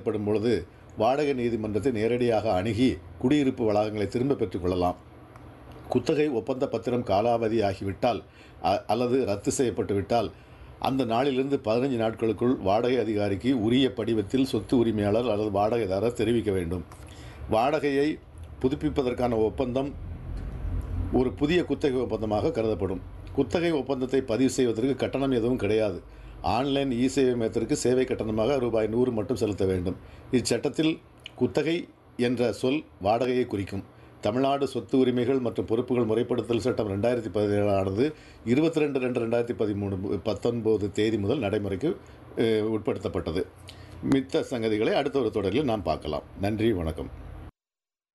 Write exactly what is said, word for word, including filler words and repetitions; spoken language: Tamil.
ஏற்படும் பொழுது வாடகை நீதிமன்றத்தை நேரடியாக அணுகி குடியிருப்பு வளாகங்களை திரும்ப பெற்றுக்கொள்ளலாம். குத்தகை ஒப்பந்த பத்திரம் காலாவதி ஆகிவிட்டால் அல்லது ரத்து செய்யப்பட்டு விட்டால் அந்த நாளிலிருந்து பதினைஞ்சு நாட்களுக்குள் வாடகை அதிகாரிக்கு உரிய படிவத்தில் சொத்து உரிமையாளர் அல்லது வாடகைதாரர் தெரிவிக்க வேண்டும். வாடகையை புதுப்பிப்பதற்கான ஒப்பந்தம் ஒரு புதிய குத்தகை ஒப்பந்தமாக கருதப்படும். குத்தகை ஒப்பந்தத்தை பதிவு செய்வதற்கு கட்டணம் எதுவும் கிடையாது. ஆன்லைன் இ சேவை மையத்திற்கு சேவை கட்டணமாக ரூபாய் நூறு மட்டும் செலுத்த வேண்டும். இச்சட்டத்தில் குத்தகை என்ற சொல் வாடகையை குறிக்கும். தமிழ்நாடு சொத்து உரிமைகள் மற்றும் பொறுப்புகள் முறைப்படுத்தல் சட்டம் ரெண்டாயிரத்தி பதினேழு ஆனது இருபத்தி ரெண்டு ரெண்டு ரெண்டாயிரத்தி பதிமூணு பத்தொன்பது தேதி முதல் நடைமுறைக்கு உட்படுத்தப்பட்டது. மித்த சங்கதிகளை அடுத்த ஒரு தொடரில் நாம் பார்க்கலாம். நன்றி, வணக்கம்.